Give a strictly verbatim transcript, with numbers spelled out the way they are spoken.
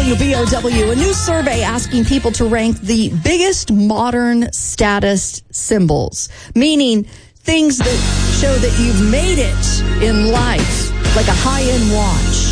W B O W, a new survey asking people to rank the biggest modern status symbols, meaning things that show that you've made it in life, like a high-end watch.